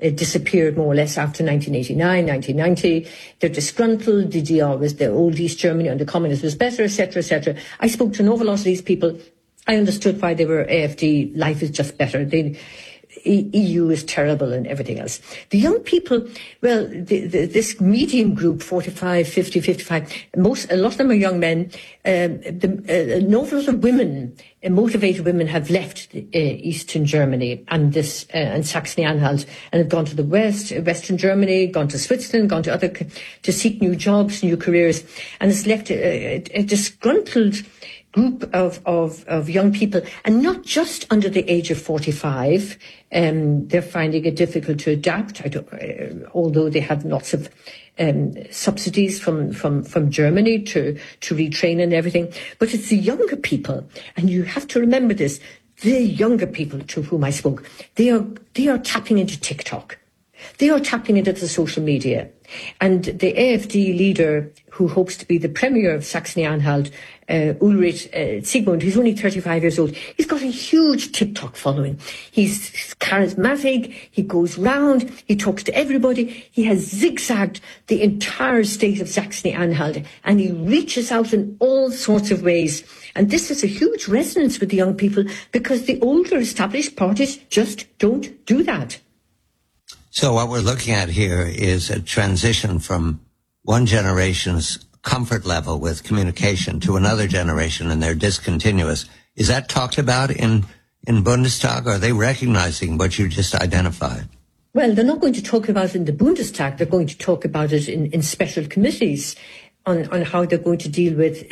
disappeared more or less after 1989, 1990. They're disgruntled. The old East Germany under communism was better, etc., etc. I spoke to an awful lot of these people. I understood why they were AFD. Life is just better. EU is terrible and everything else. The young people, well, this medium group, 45, 50, 55, a lot of them are young men. An awful lot of women, motivated women, have left Eastern Germany and Saxony-Anhalt and have gone to the Western Germany, gone to Switzerland, gone to seek new jobs, new careers, and it's left a disgruntled group of young people, and not just under the age of 45. They're finding it difficult to adapt, although they have lots of subsidies from Germany to retrain and everything. But it's the younger people, and you have to remember this, the younger people to whom I spoke, they are tapping into TikTok. They are tapping into the social media. And the AFD leader, who hopes to be the premier of Saxony-Anhalt, Ulrich Zygmunt, who's only 35 years old, he's got a huge TikTok following. He's charismatic, he goes round, he talks to everybody, he has zigzagged the entire state of Saxony-Anhalt, and he reaches out in all sorts of ways. And this has a huge resonance with the young people, because the older established parties just don't do that. So what we're looking at here is a transition from one generation's comfort level with communication to another generation, and they're discontinuous. Is that talked about in Bundestag? Are they recognizing what you just identified? Well, they're not going to talk about it in the Bundestag. They're going to talk about it in special committees on how they're going to deal with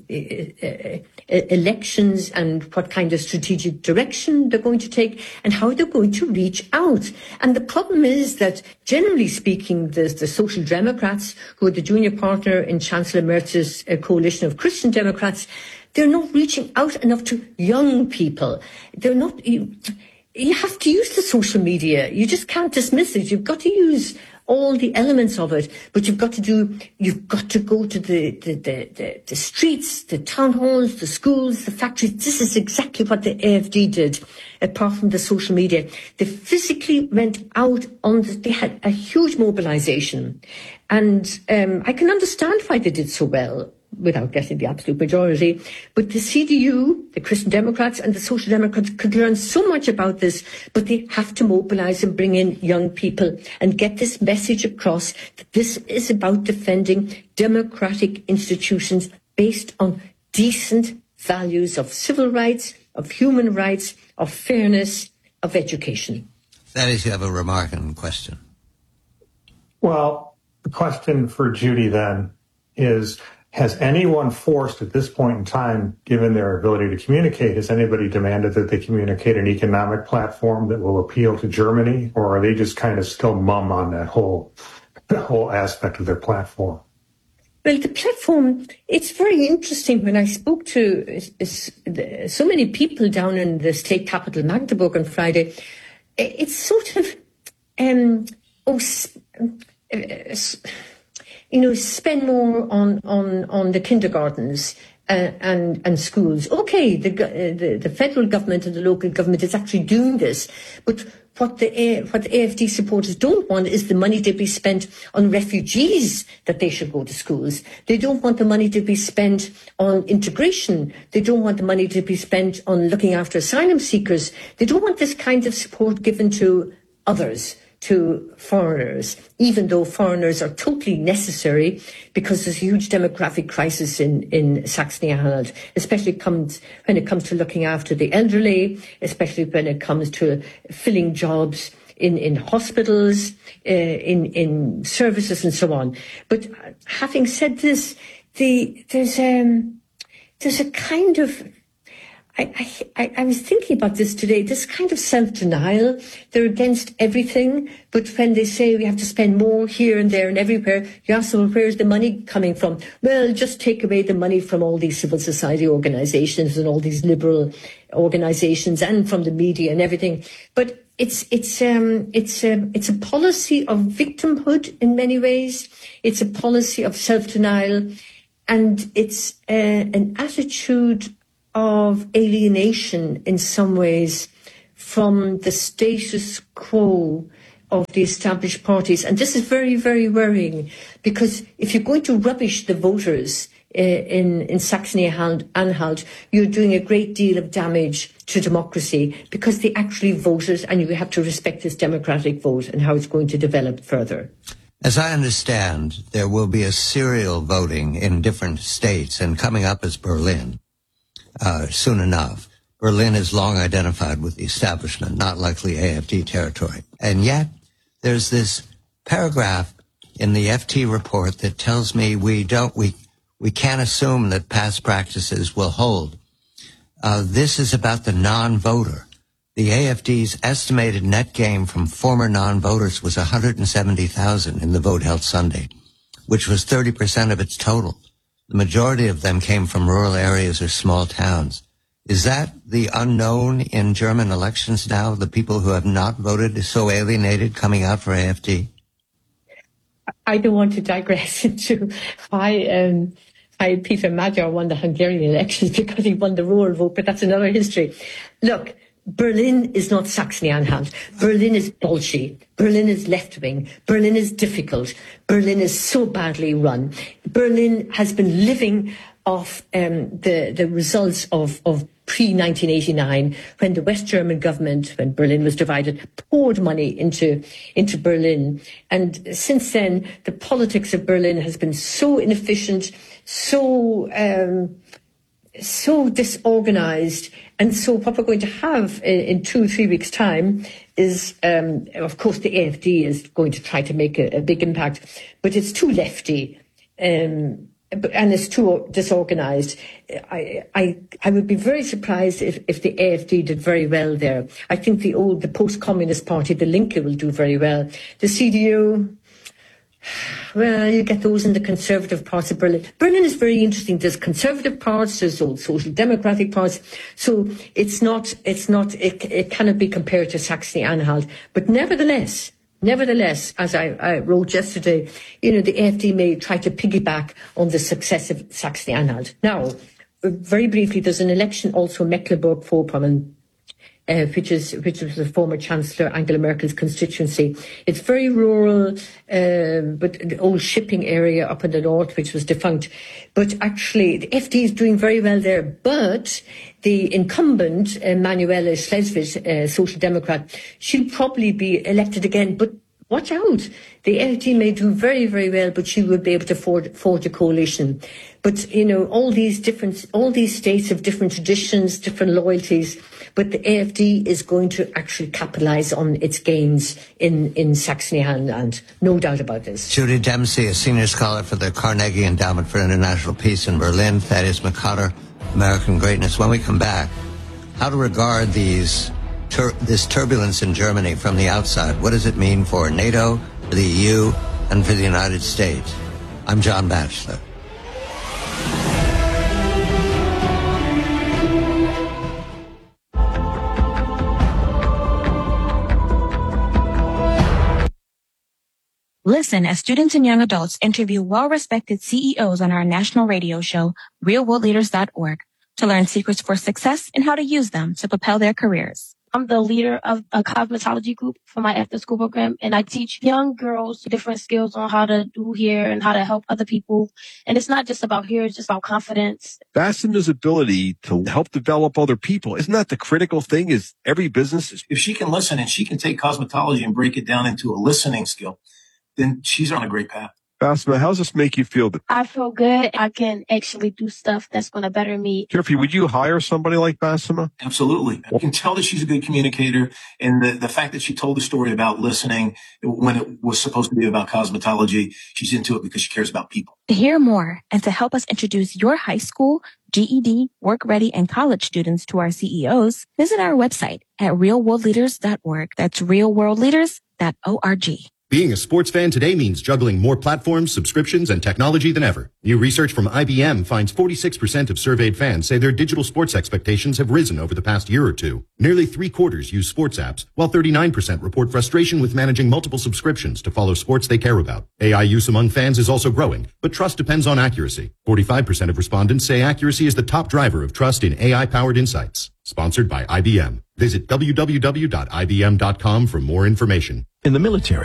elections and what kind of strategic direction they're going to take and how they're going to reach out. And the problem is that, generally speaking, the Social Democrats, who are the junior partner in Chancellor Merz's coalition of Christian Democrats, they're not reaching out enough to young people. They're not. You have to use the social media. You just can't dismiss it. You've got to use all the elements of it, but you've got to go to the streets, the town halls, the schools, the factories. This is exactly what the AFD did, apart from the social media. They physically went out they had a huge mobilization. And I can understand why they did so well, without getting the absolute majority. But the CDU, the Christian Democrats and the Social Democrats could learn so much about this, but they have to mobilize and bring in young people and get this message across that this is about defending democratic institutions based on decent values of civil rights, of human rights, of fairness, of education. That is, you have a remark and question. Well, the question for Judy then is, has anyone forced at this point in time, given their ability to communicate, has anybody demanded that they communicate an economic platform that will appeal to Germany, or are they just kind of still mum on that whole aspect of their platform? Well, the platform, it's very interesting. When I spoke to so many people down in the state capital, Magdeburg, on Friday, it's sort of, spend more on the kindergartens and schools. Okay, the federal government and the local government is actually doing this, but what the AFD supporters don't want is the money to be spent on refugees, that they should go to schools. They don't want the money to be spent on integration. They don't want the money to be spent on looking after asylum seekers. They don't want this kind of support given to others, to foreigners, even though foreigners are totally necessary, because there's a huge demographic crisis in Saxony-Anhalt, especially when it comes to looking after the elderly, especially when it comes to filling jobs in hospitals, in services and so on. But having said this, there's a kind of, I was thinking about this today, this kind of self-denial. They're against everything, but when they say we have to spend more here and there and everywhere, you ask them, well, where's the money coming from? Well, just take away the money from all these civil society organizations and all these liberal organizations and from the media and everything. But it's a policy of victimhood in many ways. It's a policy of self-denial, and it's an attitude of alienation in some ways from the status quo of the established parties. And this is very, very worrying, because if you're going to rubbish the voters in Saxony-Anhalt, you're doing a great deal of damage to democracy, because they actually voted, and you have to respect this democratic vote and how it's going to develop further. As I understand, there will be a serial voting in different states, and coming up is Berlin soon enough. Berlin is long identified with the establishment, not likely AFD territory. And yet, there's this paragraph in the FT report that tells me we can't assume that past practices will hold. This is about the non-voter. The AFD's estimated net gain from former non-voters was 170,000 in the vote held Sunday, which was 30% of its total. The majority of them came from rural areas or small towns. Is that the unknown in German elections now, the people who have not voted so alienated coming out for AFD? I don't want to digress into why Peter Magyar won the Hungarian elections, because he won the rural vote, but that's another history. Look, Berlin is not Saxony-Anhalt. Berlin is Bolshevik. Berlin is left-wing. Berlin is difficult. Berlin is so badly run. Berlin has been living off the results of pre-1989, when the West German government, when Berlin was divided, poured money into Berlin. And since then, the politics of Berlin has been so inefficient, so disorganized. And so what we're going to have in 2-3 weeks' time is, of course, the AFD is going to try to make a big impact, but it's too lefty. And it's too disorganized. I would be very surprised if the AFD did very well there. I think the post-communist party, the Linke, will do very well. The CDU, well, you get those in the conservative parts of Berlin. Berlin is very interesting. There's conservative parts, there's old social democratic parts. So it cannot be compared to Saxony-Anhalt. But nevertheless, as I wrote yesterday, the AFD may try to piggyback on the success of Saxony-Anhalt. Now, very briefly, there's an election also in Mecklenburg-Vorpommern, which was the former Chancellor Angela Merkel's constituency. It's very rural, but the old shipping area up in the north, which was defunct. But actually, the FD is doing very well there. But the incumbent, Manuela Schleswig, Social Democrat, she'll probably be elected again. But watch out. The FD may do very, very well, but she will be able to forge a coalition. But, all these states have different traditions, different loyalties. But the AFD is going to actually capitalise on its gains in Saxony-Anhalt. No doubt about this. Judy Dempsey, a senior scholar for the Carnegie Endowment for International Peace in Berlin. Thaddeus McCotter, American Greatness. When we come back, how to regard this turbulence in Germany from the outside. What does it mean for NATO, for the EU, and for the United States? I'm John Batchelor. Listen as students and young adults interview well-respected CEOs on our national radio show, realworldleaders.org, to learn secrets for success and how to use them to propel their careers. I'm the leader of a cosmetology group for my after-school program, and I teach young girls different skills on how to do hair and how to help other people. And it's not just about hair, it's just about confidence. Basema's ability to help develop other people, isn't that the critical thing? Is every business... If she can listen and she can take cosmetology and break it down into a listening skill, then she's on a great path. Basma, how does this make you feel? I feel good. I can actually do stuff that's going to better me. Jeffrey, would you hire somebody like Basma? Absolutely. You can tell that she's a good communicator. And the fact that she told the story about listening when it was supposed to be about cosmetology, she's into it because she cares about people. To hear more and to help us introduce your high school, GED, work-ready, and college students to our CEOs, visit our website at realworldleaders.org. That's realworldleaders.org. Being a sports fan today means juggling more platforms, subscriptions, and technology than ever. New research from IBM finds 46% of surveyed fans say their digital sports expectations have risen over the past year or two. Nearly 3/4 use sports apps, while 39% report frustration with managing multiple subscriptions to follow sports they care about. AI use among fans is also growing, but trust depends on accuracy. 45% of respondents say accuracy is the top driver of trust in AI-powered insights. Sponsored by IBM. Visit www.ibm.com for more information. In the military,